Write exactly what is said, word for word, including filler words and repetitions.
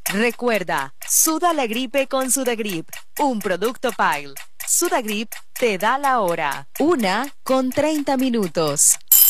Recuerda, suda la gripe con Sudagrip, un producto Pile. Sudagrip te da la hora, una con treinta minutos.